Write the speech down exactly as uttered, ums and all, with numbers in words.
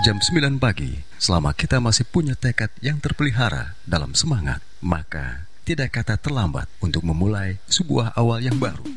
jam sembilan pagi. Selama kita masih punya tekad yang terpelihara dalam semangat, maka tidak kata terlambat untuk memulai sebuah awal yang baru.